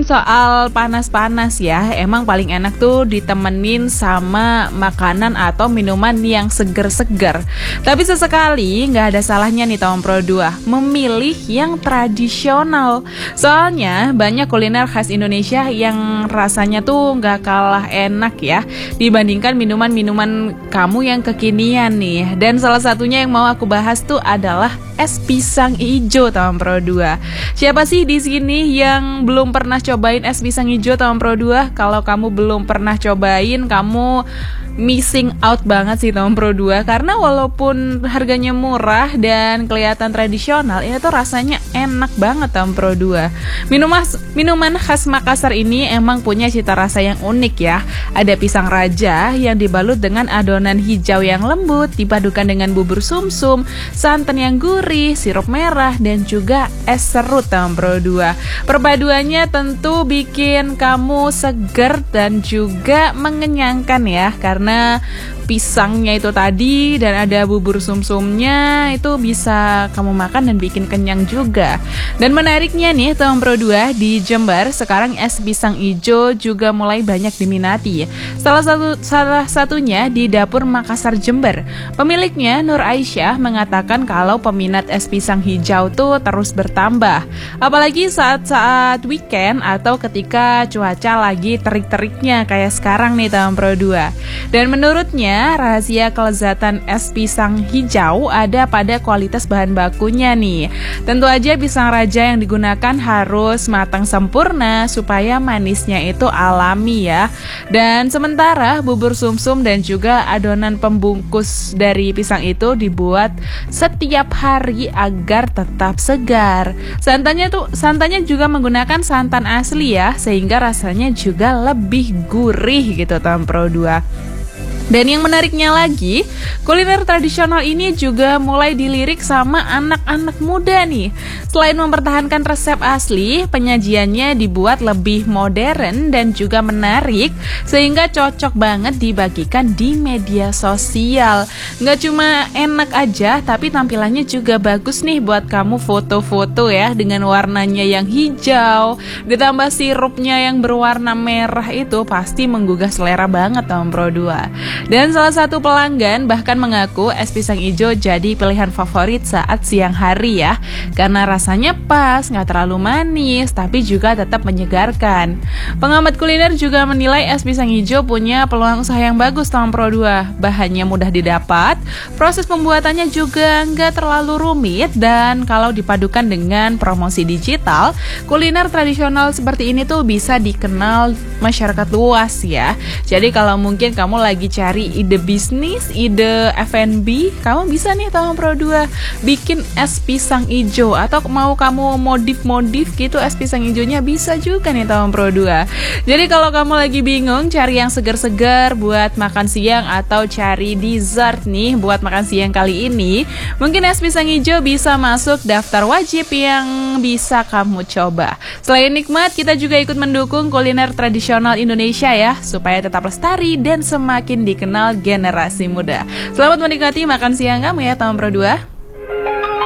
ngomongin soal panas-panas ya, emang paling enak tuh ditemenin sama makanan atau minuman yang seger-seger. Tapi sesekali nggak ada salahnya nih Tom Pro 2 memilih yang tradisional. Soalnya banyak kuliner khas Indonesia yang rasanya tuh nggak kalah enak ya dibandingkan minuman-minuman kamu yang kekinian nih. Dan salah satunya yang mau aku bahas tuh adalah es pisang ijo Tom Pro 2. Siapa sih di sini yang belum pernah cobain es pisang ijo Tom Pro 2? Kalau kamu belum pernah cobain, kamu missing out banget sih Tom Pro 2. Karena walaupun harganya murah dan kelihatan tradisional, ini tuh rasanya enak banget Tom Pro 2. Minuman khas Makassar ini emang punya cita rasa yang unik ya. Ada pisang raja yang dibalut dengan adonan hijau yang lembut, dipadukan dengan bubur sumsum, santan yang gurih, sirup merah, dan juga es serut Tom Pro 2. Perpaduannya tentu bikin kamu seger dan juga mengenyangkan ya, karena pisangnya itu tadi dan ada bubur sumsumnya, itu bisa kamu makan dan bikin kenyang juga. Dan menariknya nih Tom Pro 2, di Jember sekarang es pisang ijo juga mulai banyak diminati. Salah satunya di Dapur Makassar Jember. Pemiliknya Nur Aisyah mengatakan kalau peminat es pisang hijau tuh terus bertambah. Apalagi saat-saat weekend atau ketika cuaca lagi terik-teriknya kayak sekarang nih Tom Pro 2. Dan menurutnya rahasia kelezatan es pisang hijau ada pada kualitas bahan bakunya nih. Tentu aja pisang raja yang digunakan harus matang sempurna supaya manisnya itu alami ya. Dan sementara bubur sumsum dan juga adonan pembungkus dari pisang itu dibuat setiap hari agar tetap segar. Santannya juga menggunakan santan asli ya, sehingga rasanya juga lebih gurih gitu Tom Pro 2. Dan yang menariknya lagi, kuliner tradisional ini juga mulai dilirik sama anak-anak muda nih. Selain mempertahankan resep asli, penyajiannya dibuat lebih modern dan juga menarik, sehingga cocok banget dibagikan di media sosial. Nggak cuma enak aja, tapi tampilannya juga bagus nih buat kamu foto-foto ya, dengan warnanya yang hijau, ditambah sirupnya yang berwarna merah, itu pasti menggugah selera banget Tom Pro 2. Dan salah satu pelanggan bahkan mengaku es pisang ijo jadi pilihan favorit saat siang hari ya, karena rasanya pas, nggak terlalu manis, tapi juga tetap menyegarkan. Pengamat kuliner juga menilai es pisang ijo punya peluang usaha yang bagus Tom Pro 2. Bahannya mudah didapat, proses pembuatannya juga nggak terlalu rumit, dan kalau dipadukan dengan promosi digital, kuliner tradisional seperti ini tuh bisa dikenal masyarakat luas ya. Jadi kalau mungkin kamu lagi cari ide bisnis, ide F&B, kamu bisa nih Tom Pro 2 bikin es pisang ijo, atau mau kamu modif gitu es pisang ijonya bisa juga nih Tom Pro 2. Jadi kalau kamu lagi bingung cari yang segar-segar buat makan siang atau cari dessert nih buat makan siang kali ini, mungkin es pisang ijo bisa masuk daftar wajib yang bisa kamu coba. Selain nikmat, kita juga ikut mendukung kuliner tradisional Indonesia ya, supaya tetap lestari dan semakin dikenal generasi muda. Selamat menikmati makan siang kamu ya Tom Pro 2.